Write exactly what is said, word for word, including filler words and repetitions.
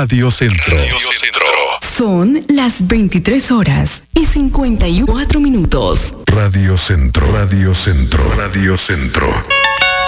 Radio Centro. Radio Centro. Son las veintitrés horas y cincuenta y cuatro minutos. Radio Centro. Radio Centro. Radio Centro.